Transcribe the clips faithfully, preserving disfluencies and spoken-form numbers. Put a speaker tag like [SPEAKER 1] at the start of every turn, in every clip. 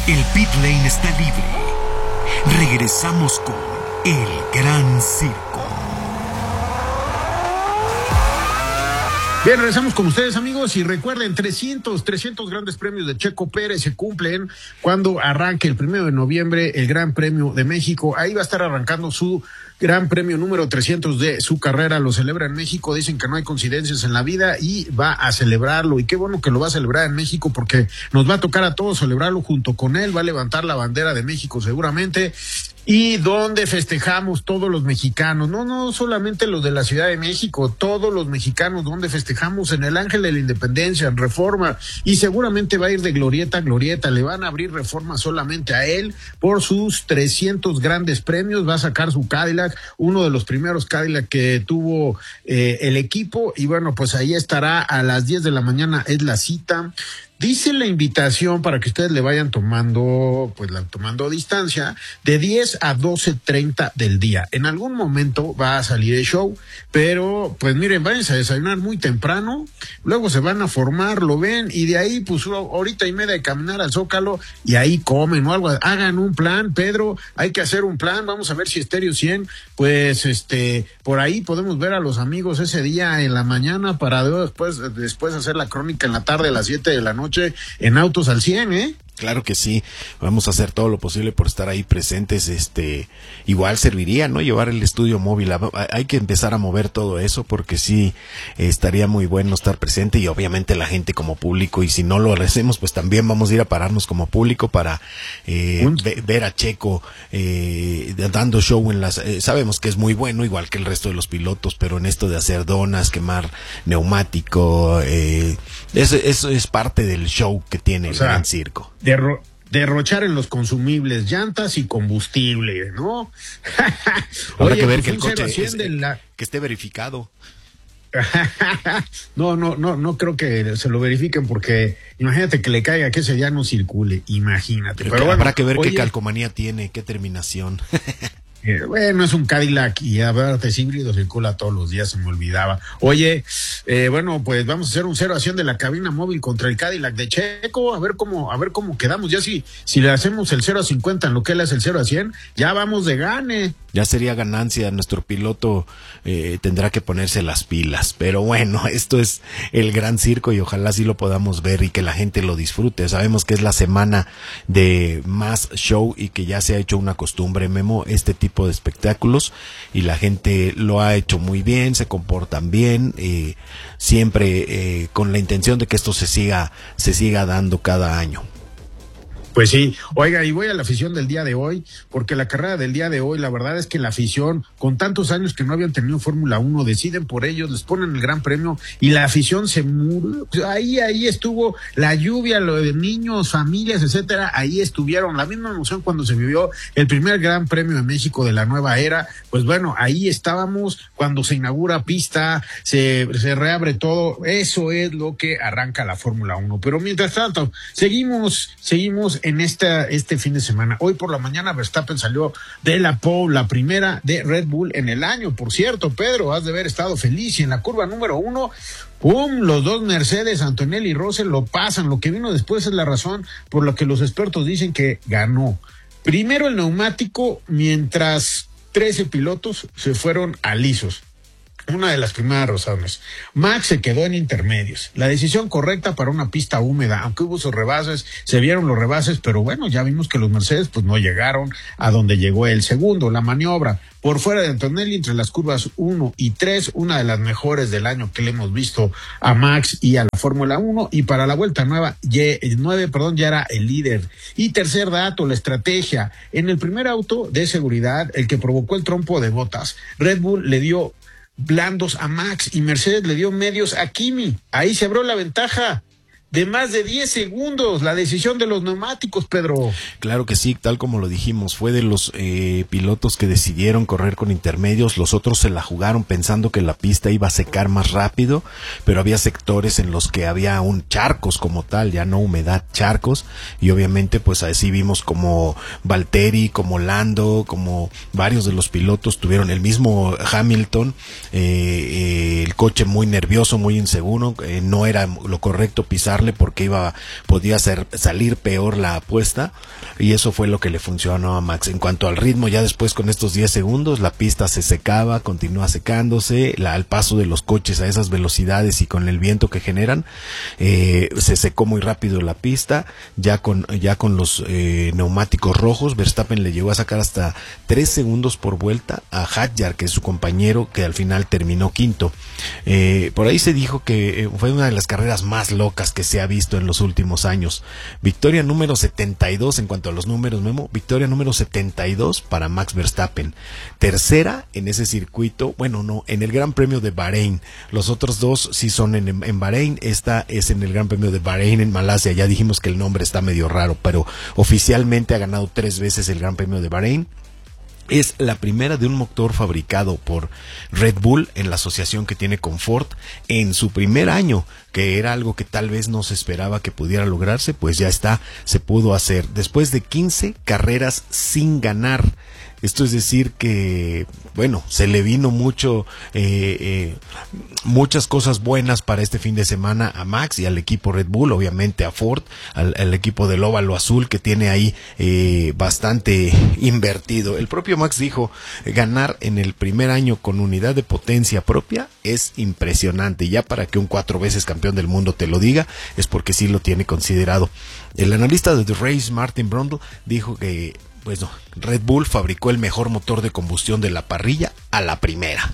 [SPEAKER 1] El pit lane está libre. Regresamos con El Gran Circo.
[SPEAKER 2] Bien, regresamos con ustedes, amigos, y recuerden, trescientos grandes premios de Checo Pérez se cumplen cuando arranque el primero de noviembre el Gran Premio de México. Ahí va a estar arrancando su Gran Premio número trescientos de su carrera. Lo celebra en México. Dicen que no hay coincidencias en la vida y va a celebrarlo. Y qué bueno que lo va a celebrar en México, porque nos va a tocar a todos celebrarlo junto con él. Va a levantar la bandera de México seguramente. Y donde festejamos todos los mexicanos, no, no solamente los de la Ciudad de México, todos los mexicanos, donde festejamos en el Ángel de la Independencia, en Reforma, y seguramente va a ir de glorieta a glorieta. Le van a abrir Reforma solamente a él por sus trescientos grandes premios. Va a sacar su Cadillac, uno de los primeros Cadillac que tuvo eh, el equipo, y bueno, pues ahí estará a las diez de la mañana, es la cita. Dice la invitación para que ustedes le vayan tomando, pues la, tomando distancia, de diez a doce treinta del día. En algún momento va a salir el show, pero pues miren, váyanse a desayunar muy temprano, luego se van a formar, lo ven, y de ahí pues ahorita y media de caminar al Zócalo, y ahí comen o algo. Hagan un plan, Pedro, hay que hacer un plan. Vamos a ver si Estéreo cien, pues este, por ahí podemos ver a los amigos ese día en la mañana, para después, después hacer la crónica en la tarde a las siete de la noche en Autos al cien, ¿eh?
[SPEAKER 3] Claro que sí, vamos a hacer todo lo posible por estar ahí presentes. Este, igual serviría, ¿no? Llevar el estudio móvil, hay que empezar a mover todo eso, porque sí, eh, estaría muy bueno estar presente, y obviamente la gente como público, y si no lo hacemos, pues también vamos a ir a pararnos como público para eh, ve, ver a Checo eh, dando show en las, eh, sabemos que es muy bueno, igual que el resto de los pilotos, pero en esto de hacer donas, quemar neumático, eh, eso, eso es parte del show que tiene, o el sea, Gran Circo.
[SPEAKER 2] Derro derrochar en los consumibles, llantas y combustible, ¿no?
[SPEAKER 3] Habrá
[SPEAKER 2] Oye,
[SPEAKER 3] que ver
[SPEAKER 2] pues
[SPEAKER 3] que el coche es,
[SPEAKER 2] de la...
[SPEAKER 3] que esté verificado.
[SPEAKER 2] no, no, no, no creo que se lo verifiquen, porque imagínate que le caiga que ese día no circule, imagínate.
[SPEAKER 3] Pero,
[SPEAKER 2] Pero
[SPEAKER 3] que,
[SPEAKER 2] bueno,
[SPEAKER 3] habrá que ver
[SPEAKER 2] oye,
[SPEAKER 3] qué calcomanía tiene, qué terminación.
[SPEAKER 2] Eh, bueno, es un Cadillac, y a ver, es híbrido, circula todos los días, se me olvidaba. Oye, eh, bueno, pues vamos a hacer un cero a cien de la cabina móvil contra el Cadillac de Checo, a ver cómo, a ver cómo quedamos. Ya si, si le hacemos el cero a cincuenta en lo que él hace el cero a cien, ya vamos de gane.
[SPEAKER 3] Ya sería ganancia, nuestro piloto eh, tendrá que ponerse las pilas, pero bueno, esto es el Gran Circo, y ojalá sí lo podamos ver y que la gente lo disfrute. Sabemos que es la semana de más show y que ya se ha hecho una costumbre, Memo, este tipo de espectáculos, y la gente lo ha hecho muy bien, se comportan bien, eh, siempre eh, con la intención de que esto se siga, se siga dando cada año.
[SPEAKER 2] Pues sí, oiga, y voy a la afición del día de hoy, porque la carrera del día de hoy, la verdad es que la afición, con tantos años que no habían tenido Fórmula uno, deciden por ellos, les ponen el gran premio, y la afición se murió. Ahí, ahí estuvo la lluvia, lo de niños, familias, etcétera, ahí estuvieron. La misma emoción cuando se vivió el primer Gran Premio de México de la nueva era. Pues bueno, ahí estábamos cuando se inaugura pista, se, se reabre todo. Eso es lo que arranca la Fórmula uno. Pero mientras tanto, seguimos, seguimos en esta, este fin de semana. Hoy por la mañana Verstappen salió de la pole, la primera de Red Bull en el año. Por cierto, Pedro, has de haber estado feliz, y en la curva número uno, ¡pum!, los dos Mercedes, Antonelli y Russell, lo pasan. Lo que vino después es la razón por la que los expertos dicen que ganó. Primero el neumático, mientras trece pilotos se fueron a lisos. Una de las primeras razones. Max se quedó en intermedios. La decisión correcta para una pista húmeda, aunque hubo sus rebases, se vieron los rebases, pero bueno, ya vimos que los Mercedes pues no llegaron a donde llegó el segundo. La maniobra por fuera de Antonelli entre las curvas uno y tres, una de las mejores del año que le hemos visto a Max y a la Fórmula uno, y para la vuelta nueva, nueve, perdón, ya era el líder. Y tercer dato, la estrategia. En el primer auto de seguridad, el que provocó el trompo de Bottas, Red Bull le dio blandos a Max y Mercedes le dio medios a Kimi. Ahí se abrió la ventaja de más de diez segundos, la decisión de los neumáticos, Pedro.
[SPEAKER 3] Claro que sí, tal como lo dijimos, fue de los eh, pilotos que decidieron correr con intermedios. Los otros se la jugaron pensando que la pista iba a secar más rápido, pero había sectores en los que había un charcos como tal, ya no humedad, charcos, y obviamente pues así vimos como Valtteri, como Lando, como varios de los pilotos tuvieron, el mismo Hamilton, eh, eh, el coche muy nervioso, muy inseguro, eh, no era lo correcto pisar apostarle porque iba, podía ser, salir peor la apuesta, y eso fue lo que le funcionó a Max. En cuanto al ritmo, ya después con estos diez segundos, la pista se secaba, continúa secándose, la, al paso de los coches a esas velocidades y con el viento que generan, eh, se secó muy rápido la pista, ya con, ya con los eh, neumáticos rojos, Verstappen le llegó a sacar hasta tres segundos por vuelta a Hadjar, que es su compañero, que al final terminó quinto. Eh, por ahí se dijo que eh, fue una de las carreras más locas que se ha visto en los últimos años. Victoria número setenta y dos en cuanto a los números, Memo, victoria número setenta y dos para Max Verstappen. Tercera en ese circuito, bueno, no, en el Gran Premio de Bahrein. Los otros dos sí son en, en Bahrein, esta es en el Gran Premio de Bahrein en Malasia. Ya dijimos que el nombre está medio raro, pero oficialmente ha ganado tres veces el Gran Premio de Bahrein. Es la primera de un motor fabricado por Red Bull en la asociación que tiene con Ford en su primer año, que era algo que tal vez no se esperaba que pudiera lograrse, pues ya está, se pudo hacer después de quince carreras sin ganar. Esto es decir que, bueno, se le vino mucho, eh, eh, muchas cosas buenas para este fin de semana a Max y al equipo Red Bull, obviamente a Ford, al, al equipo del óvalo azul que tiene ahí eh, bastante invertido. El propio Max dijo, ganar en el primer año con unidad de potencia propia es impresionante. Ya para que un cuatro veces campeón del mundo te lo diga, es porque sí lo tiene considerado. El analista de The Race, Martin Brundle, dijo que pues no, Red Bull fabricó el mejor motor de combustión de la parrilla a la primera.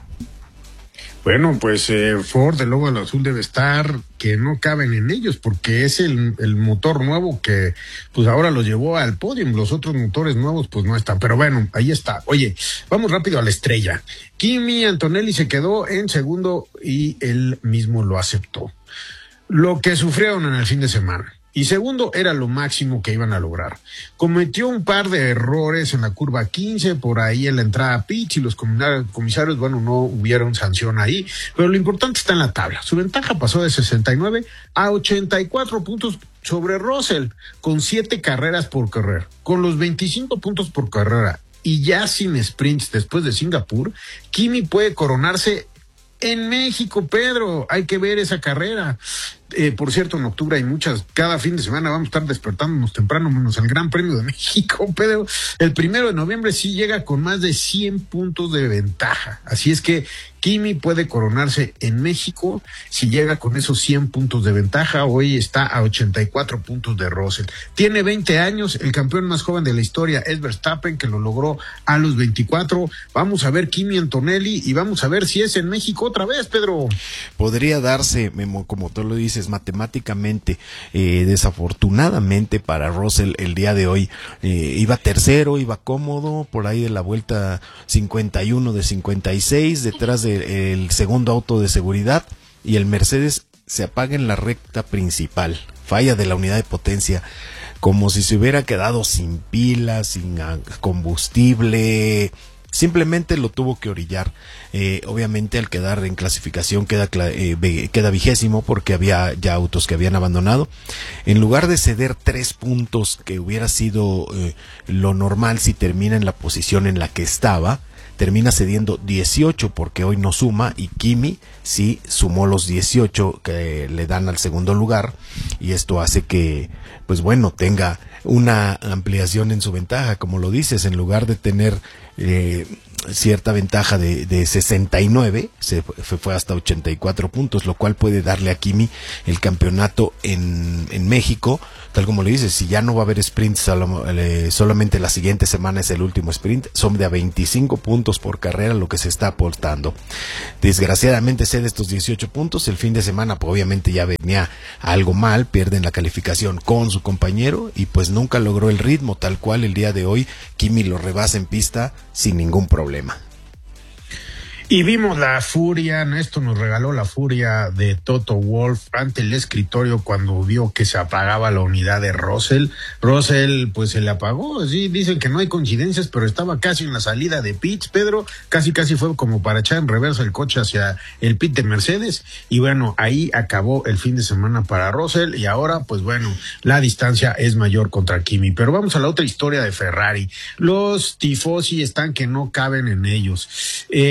[SPEAKER 2] Bueno, pues eh, Ford, el óvalo azul, debe estar que no caben en ellos, porque es el, el motor nuevo que pues ahora lo llevó al podio. Los otros motores nuevos pues no están, pero bueno, ahí está. Oye, vamos rápido a la estrella. Kimi Antonelli se quedó en segundo y él mismo lo aceptó. Lo que sufrieron en el fin de semana. Y segundo, era lo máximo que iban a lograr. Cometió un par de errores en la curva quince, por ahí en la entrada a pits, y los comisarios, bueno, no hubieron sanción ahí, pero lo importante está en la tabla. Su ventaja pasó de sesenta y nueve a ochenta y cuatro puntos sobre Russell, con siete carreras por correr, con los veinticinco puntos por carrera, y ya sin sprints después de Singapur, Kimi puede coronarse en México, Pedro. Hay que ver esa carrera. Eh, por cierto, en octubre hay muchas, cada fin de semana vamos a estar despertándonos temprano, menos el Gran Premio de México, Pedro. El primero de noviembre sí llega con más de cien puntos de ventaja. Así es que Kimi puede coronarse en México si llega con esos cien puntos de ventaja. Hoy está a ochenta y cuatro puntos de Russell. Tiene veinte años, el campeón más joven de la historia es Verstappen, que lo logró a los veinticuatro. Vamos a ver Kimi Antonelli y vamos a ver si es en México otra vez, Pedro.
[SPEAKER 3] Podría darse, Memo, como tú lo dices, matemáticamente. Eh, desafortunadamente para Russell el día de hoy eh, iba tercero, iba cómodo, por ahí de la vuelta cincuenta y uno de cincuenta y seis, detrás del segundo auto de seguridad, y el Mercedes se apaga en la recta principal, falla de la unidad de potencia, como si se hubiera quedado sin pilas, sin combustible. Simplemente lo tuvo que orillar. Eh, obviamente al quedar en clasificación queda, eh, queda vigésimo, porque había ya autos que habían abandonado. En lugar de ceder tres puntos, que hubiera sido eh, lo normal si termina en la posición en la que estaba, termina cediendo dieciocho, porque hoy no suma, y Kimi sí sumó los dieciocho que le dan al segundo lugar, y esto hace que, pues bueno, tenga una ampliación en su ventaja, como lo dices. En lugar de tener eh, cierta ventaja de, de sesenta y nueve, se fue hasta ochenta y cuatro puntos, lo cual puede darle a Kimi el campeonato en, en México. Tal como le dices, si ya no va a haber sprint, solo, eh, solamente la siguiente semana es el último sprint, son de a veinticinco puntos por carrera lo que se está aportando. Desgraciadamente cede estos dieciocho puntos, el fin de semana pues, obviamente ya venía algo mal, pierden la calificación con su compañero y pues nunca logró el ritmo, tal cual el día de hoy Kimi lo rebasa en pista sin ningún problema.
[SPEAKER 2] Y vimos la furia, esto nos regaló la furia de Toto Wolff ante el escritorio cuando vio que se apagaba la unidad de Russell. Russell pues se le apagó, sí, dicen que no hay coincidencias, pero estaba casi en la salida de pits, Pedro, casi casi fue como para echar en reversa el coche hacia el pit de Mercedes, y bueno, ahí acabó el fin de semana para Russell, y ahora pues bueno, la distancia es mayor contra Kimi. Pero vamos a la otra historia de Ferrari. Los tifosi están que no caben en ellos. Eh, Ferrari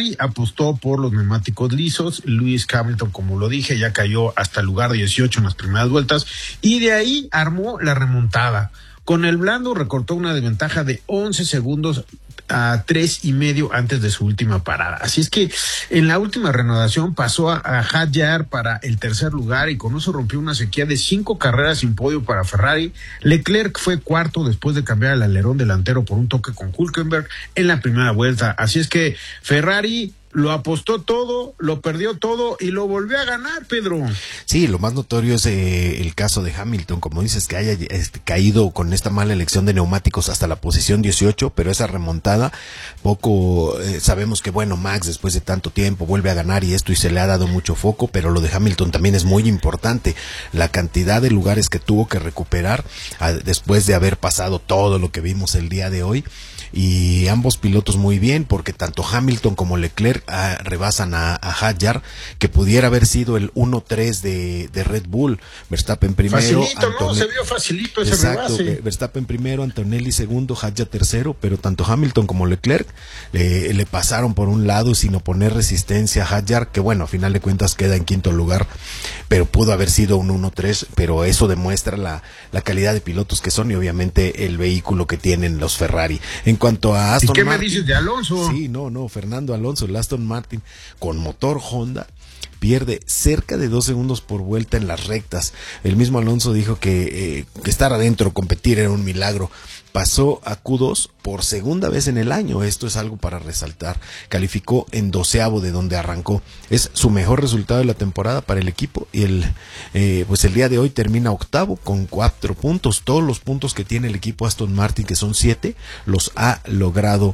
[SPEAKER 2] Ferrari apostó por los neumáticos lisos. Lewis Hamilton, como lo dije, ya cayó hasta el lugar dieciocho en las primeras vueltas y de ahí armó la remontada. Con el blando recortó una desventaja de once segundos a tres y medio antes de su última parada. Así es que en la última renovación pasó a, a Hadjar para el tercer lugar y con eso rompió una sequía de cinco carreras sin podio para Ferrari. Leclerc fue cuarto después de cambiar el alerón delantero por un toque con Hülkenberg en la primera vuelta. Así es que Ferrari lo apostó todo, lo perdió todo y lo volvió a ganar, Pedro.
[SPEAKER 3] Sí, lo más notorio es eh, el caso de Hamilton, como dices, que haya este, caído con esta mala elección de neumáticos hasta la posición dieciocho, pero esa remontada, poco eh, sabemos que bueno, Max después de tanto tiempo vuelve a ganar y esto y se le ha dado mucho foco, pero lo de Hamilton también es muy importante, la cantidad de lugares que tuvo que recuperar a, después de haber pasado todo lo que vimos el día de hoy. Y ambos pilotos muy bien, porque tanto Hamilton como Leclerc ah, rebasan a, a Hadjar, que pudiera haber sido el uno tres de, de Red Bull. Verstappen primero.
[SPEAKER 2] Facilito,
[SPEAKER 3] Antone...
[SPEAKER 2] ¿no? Se vio facilito ese
[SPEAKER 3] Exacto,
[SPEAKER 2] rebase.
[SPEAKER 3] Verstappen primero, Antonelli segundo, Hadjar tercero, pero tanto Hamilton como Leclerc le, le pasaron por un lado sin oponer resistencia a Hadjar, que bueno, a final de cuentas queda en quinto lugar, pero pudo haber sido un uno tres, pero eso demuestra la, la calidad de pilotos que son y obviamente el vehículo que tienen los Ferrari. En cuanto a Aston
[SPEAKER 2] ¿Y qué
[SPEAKER 3] Martin,
[SPEAKER 2] me dices de Alonso?
[SPEAKER 3] Sí, no, no, Fernando Alonso, el Aston Martin con motor Honda pierde cerca de dos segundos por vuelta en las rectas. El mismo Alonso dijo que, eh, que estar adentro, competir era un milagro. Pasó a Q dos por segunda vez en el año, esto es algo para resaltar. Calificó en doceavo de donde arrancó. Es su mejor resultado de la temporada para el equipo y el eh, pues el día de hoy termina octavo con cuatro puntos. Todos los puntos que tiene el equipo Aston Martin, que son siete, los ha logrado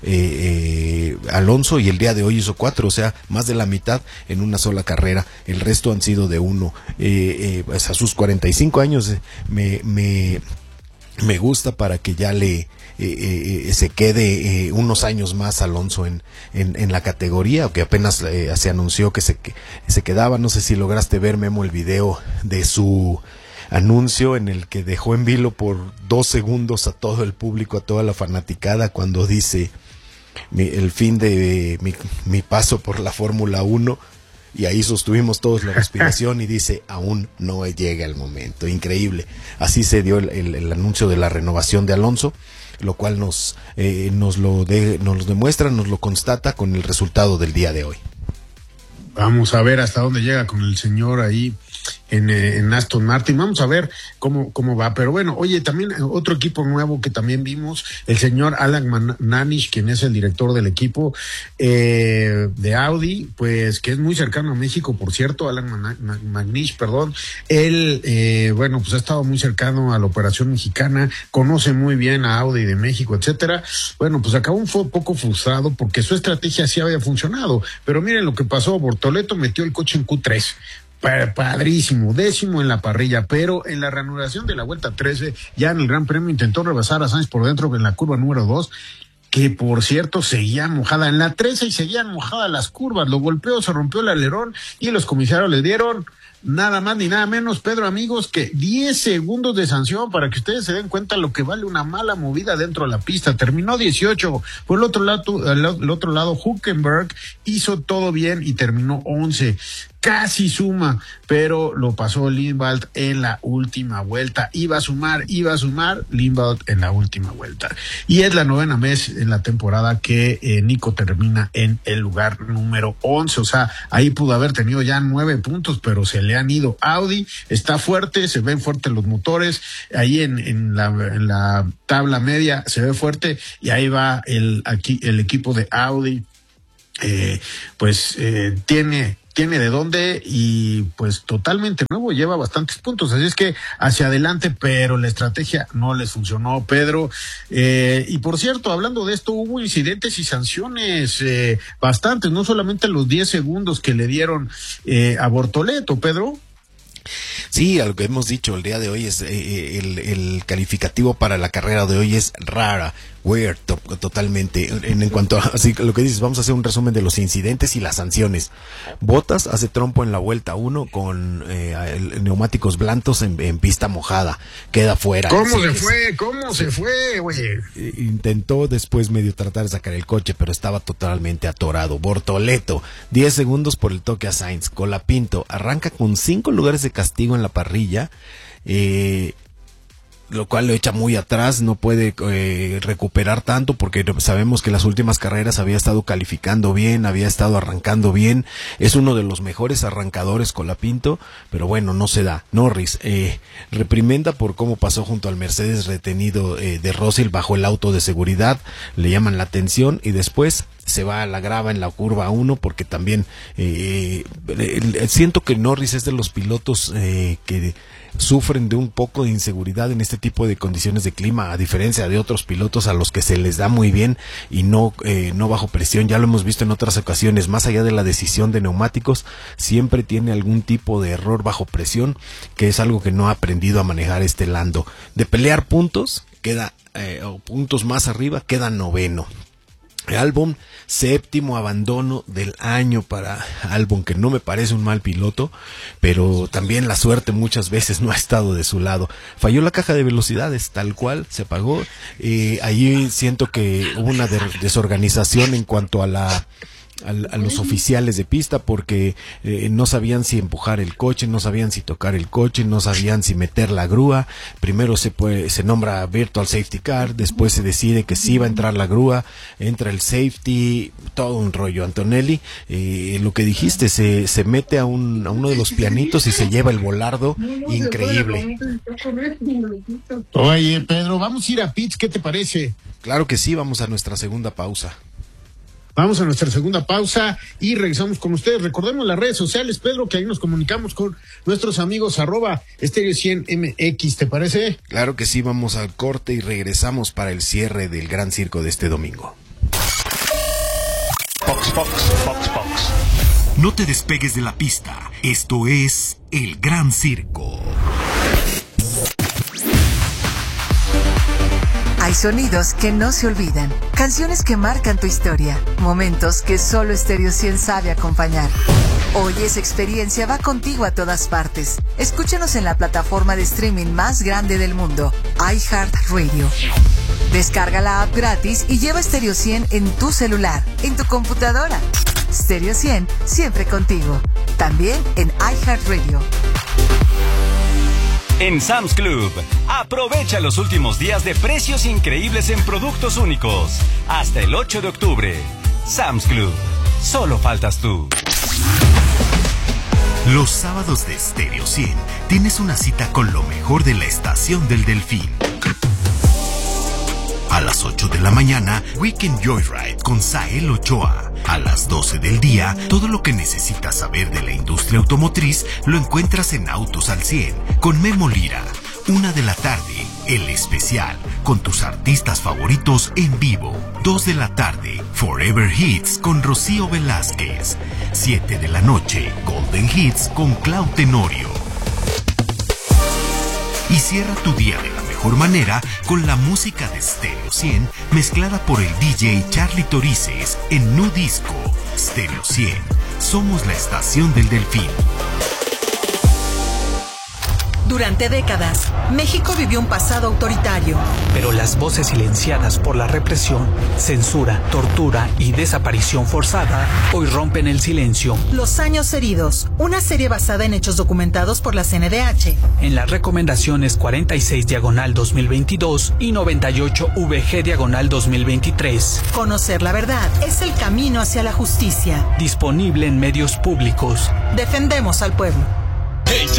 [SPEAKER 3] eh, eh, Alonso y el día de hoy hizo cuatro, o sea, más de la mitad en una sola carrera. El resto han sido de uno. Eh, eh, pues a sus cuarenta y cinco años eh, me... me Me gusta para que ya le eh, eh, se quede eh, unos años más Alonso en, en, en la categoría, o que apenas eh, se anunció que se, que se quedaba. No sé si lograste ver, Memo, el video de su anuncio en el que dejó en vilo por dos segundos a todo el público, a toda la fanaticada, cuando dice mi, el fin de mi, mi paso por la Fórmula uno. Y ahí sostuvimos todos la respiración y dice, aún no llega el momento. Increíble. Así se dio el, el, el anuncio de la renovación de Alonso, lo cual nos, eh, nos, lo de, nos lo demuestra, nos lo constata con el resultado del día de hoy.
[SPEAKER 2] Vamos a ver hasta dónde llega con el señor ahí en, en Aston Martin. Vamos a ver cómo, cómo va. Pero bueno, oye, también otro equipo nuevo que también vimos, el señor Alan Nanish, quien es el director del equipo eh, de Audi, pues que es muy cercano a México, por cierto, Alan Nanish, perdón. Él, eh, bueno, pues ha estado muy cercano a la operación mexicana, conoce muy bien a Audi de México, etcétera. Bueno, pues acabó un poco frustrado porque su estrategia sí había funcionado. Pero miren lo que pasó, Bortoleto metió el coche en Q tres. Padrísimo, décimo en la parrilla, pero en la reanudación de la vuelta trece, ya en el Gran Premio intentó rebasar a Sainz por dentro en la curva número dos, que por cierto seguía mojada en la trece y seguían mojadas las curvas, lo golpeó, se rompió el alerón y los comisarios le dieron nada más ni nada menos, Pedro, amigos, que diez segundos de sanción para que ustedes se den cuenta lo que vale una mala movida dentro de la pista. Terminó dieciocho. Por el otro lado, el otro lado, Hülkenberg hizo todo bien y terminó once. Casi suma, pero lo pasó Lindvald en la última vuelta. Iba a sumar, iba a sumar Lindvald en la última vuelta. Y es la novena vez en la temporada que eh, Nico termina en el lugar número once. O sea, ahí pudo haber tenido ya nueve puntos, pero se le han ido. Audi está fuerte, se ven fuertes los motores. Ahí en, en, la, en la tabla media se ve fuerte. Y ahí va el, aquí, el equipo de Audi. Eh, pues eh, tiene... tiene de dónde y pues totalmente nuevo, lleva bastantes puntos, así es que hacia adelante, pero la estrategia no les funcionó, Pedro. Eh, y por cierto, hablando de esto, hubo incidentes y sanciones eh, bastantes, no solamente los diez segundos que le dieron eh, a Bortoleto, Pedro.
[SPEAKER 3] Sí, a lo que hemos dicho el día de hoy es eh, el, el calificativo para la carrera de hoy es rara, Weird, to- totalmente. En, en cuanto a así, lo que dices, vamos a hacer un resumen de los incidentes y las sanciones. Bottas hace trompo en la vuelta uno con eh, el, neumáticos blancos en, en pista mojada. Queda fuera.
[SPEAKER 2] ¿Cómo
[SPEAKER 3] sí,
[SPEAKER 2] se
[SPEAKER 3] es,
[SPEAKER 2] fue? ¿Cómo se fue, güey?
[SPEAKER 3] Intentó después medio tratar de sacar el coche, pero estaba totalmente atorado. Bortoleto, diez segundos por el toque a Sainz. Colapinto arranca con cinco lugares de castigo en la parrilla. Eh... lo cual lo echa muy atrás, no puede eh, recuperar tanto porque sabemos que las últimas carreras había estado calificando bien, había estado arrancando bien, es uno de los mejores arrancadores Colapinto, pero bueno, no se da. Norris eh, reprimenda por cómo pasó junto al Mercedes retenido eh, de Russell bajo el auto de seguridad, le llaman la atención y después se va a la grava en la curva uno porque también eh, eh, siento que Norris es de los pilotos eh, que sufren de un poco de inseguridad en este tipo de condiciones de clima, a diferencia de otros pilotos a los que se les da muy bien y no eh, no bajo presión. Ya lo hemos visto en otras ocasiones, más allá de la decisión de neumáticos, siempre tiene algún tipo de error bajo presión, que es algo que no ha aprendido a manejar este Lando. De pelear puntos, queda eh, o puntos más arriba, queda noveno. Albon, séptimo abandono del año para Albon, que no me parece un mal piloto, pero también la suerte muchas veces no ha estado de su lado. Falló la caja de velocidades, tal cual, se apagó. Eh, ahí siento que hubo una de- desorganización en cuanto a la A, a los oficiales de pista porque eh, no sabían si empujar el coche, no sabían si tocar el coche, no sabían si meter la grúa. Primero se puede, se nombra Virtual Safety Car, después se decide que sí va a entrar la grúa, entra el safety, todo un rollo. Antonelli, eh, lo que dijiste, se, se mete a, un, a uno de los pianitos y se lleva el volardo, increíble.
[SPEAKER 2] Oye, Pedro, vamos a ir a pits, ¿qué te parece?
[SPEAKER 3] Claro que sí, vamos a nuestra segunda pausa.
[SPEAKER 2] Vamos a nuestra segunda pausa y regresamos con ustedes. Recordemos las redes sociales, Pedro, que ahí nos comunicamos con nuestros amigos arroba Estéreo cien M X, ¿te parece?
[SPEAKER 3] Claro que sí, vamos al corte y regresamos para el cierre del Gran Circo de este domingo.
[SPEAKER 1] Fox, Fox, Fox, Fox. No te despegues de la pista. Esto es El Gran Circo.
[SPEAKER 4] Hay sonidos que no se olvidan, canciones que marcan tu historia, momentos que solo Estéreo cien sabe acompañar. Hoy esa experiencia va contigo a todas partes. Escúchanos en la plataforma de streaming más grande del mundo, iHeartRadio. Descarga la app gratis y lleva Estéreo cien en tu celular, en tu computadora. Estéreo cien, siempre contigo. También en iHeartRadio.
[SPEAKER 5] En Sam's Club, aprovecha los últimos días de precios increíbles en productos únicos. Hasta el ocho de octubre. Sam's Club, solo faltas tú.
[SPEAKER 1] Los sábados de Estéreo cien tienes una cita con lo mejor de la Estación del Delfín. A las ocho de la mañana, Weekend Joyride con Sael Ochoa. A las doce del día, todo lo que necesitas saber de la industria automotriz lo encuentras en Autos al cien con Memo Lira. Una de la tarde, El Especial, con tus artistas favoritos en vivo. Dos de la tarde, Forever Hits con Rocío Velázquez. Siete de la noche, Golden Hits con Clau Tenorio. Y cierra tu día de la mejor manera con la música de Estéreo cien mezclada por el D J Charlie Torices en Nu Disco. Estéreo cien, somos la estación del Delfín.
[SPEAKER 6] Durante décadas, México vivió un pasado autoritario.
[SPEAKER 7] Pero las voces silenciadas por la represión, censura, tortura y desaparición forzada hoy rompen el silencio.
[SPEAKER 6] Los años heridos, una serie basada en hechos documentados por la C N D H.
[SPEAKER 7] En las recomendaciones cuarenta y seis diagonal dos mil veintidós y noventa y ocho V G diagonal dos mil veintitrés.
[SPEAKER 6] Conocer la verdad es el camino hacia la justicia.
[SPEAKER 7] Disponible en medios públicos.
[SPEAKER 6] Defendemos al pueblo.
[SPEAKER 8] Hey,